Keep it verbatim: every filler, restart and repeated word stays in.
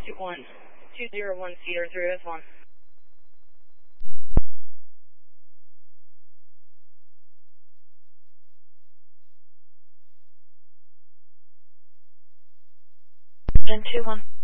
two one two zero one Cedar three S one. Gen two one.